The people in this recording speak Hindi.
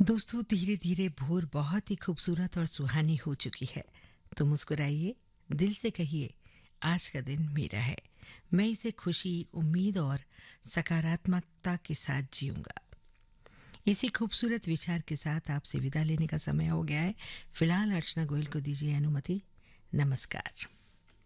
दोस्तों, धीरे धीरे भोर बहुत ही खूबसूरत और सुहानी हो चुकी है। तो मुस्कुराइए, दिल से कहिए, आज का दिन मेरा है। मैं इसे खुशी, उम्मीद और सकारात्मकता के साथ जीऊंगा। इसी खूबसूरत विचार के साथ आपसे विदा लेने का समय हो गया है। फिलहाल अर्चना गोयल को दीजिए अनुमति। नमस्कार।